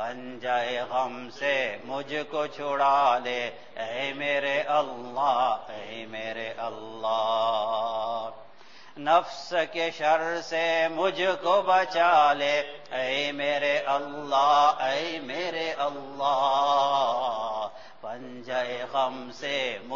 पंजाए गम से मुझको छुड़ा ले, ऐ मेरे अल्लाह, ऐ मेरे अल्लाह। नफ्स के शर से मुझको बचा ले, ऐ मेरे अल्लाह, ऐ मेरे अल्लाह। पंजाए गम से